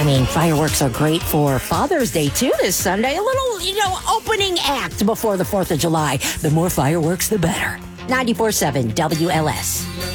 I mean, fireworks are great for Father's Day, too, this Sunday. A little, opening act before the 4th of July. The more fireworks, the better. 94.7 WLS.